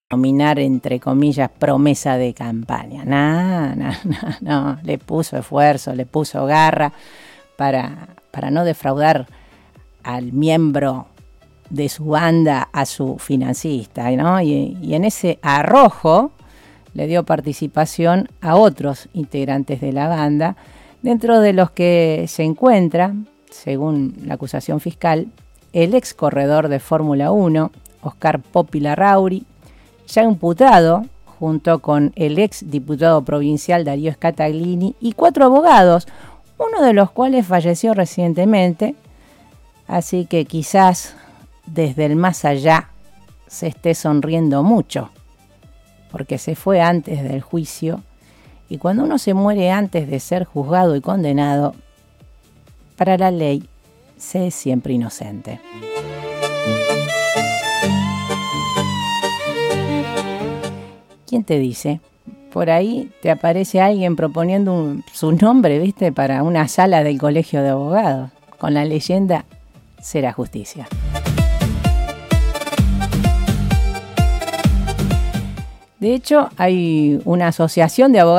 nominar, entre comillas, promesa de campaña. No, le puso esfuerzo, le puso garra para no defraudar al miembro de su banda, a su financista, ¿no? Y en ese arrojo le dio participación a otros integrantes de la banda, dentro de los que se encuentra, según la acusación fiscal, el ex corredor de Fórmula 1, Oscar Popi Larrauri, ya imputado junto con el ex diputado provincial Darío Scataglini y 4 abogados, uno de los cuales falleció recientemente, así que quizás desde el más allá se esté sonriendo mucho, porque se fue antes del juicio, y cuando uno se muere antes de ser juzgado y condenado, para la ley se es siempre inocente. ¿Quién te dice? Por ahí te aparece alguien proponiendo su nombre, ¿viste? Para una sala del colegio de abogados, con la leyenda "será justicia". De hecho, hay una asociación de abogados